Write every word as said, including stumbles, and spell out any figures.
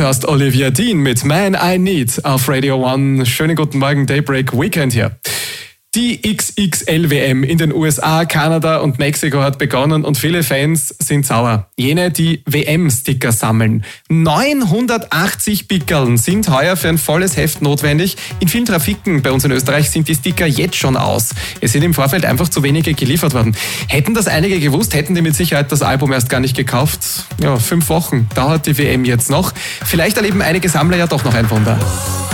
hörst Olivia Dean mit Man I Need auf Radio One. Schönen guten Morgen, Daybreak Weekend hier. Die X X L W M in den U S A, Kanada und Mexiko hat begonnen und viele Fans sind sauer. Jene, die W M-Sticker sammeln. neunhundertachtzig Pickeln sind heuer für ein volles Heft notwendig. In vielen Trafiken bei uns in Österreich sind die Sticker jetzt schon aus. Es sind im Vorfeld einfach zu wenige geliefert worden. Hätten das einige gewusst, hätten die mit Sicherheit das Album erst gar nicht gekauft. Ja, fünf Wochen dauert die W M jetzt noch. Vielleicht erleben einige Sammler ja doch noch ein Wunder.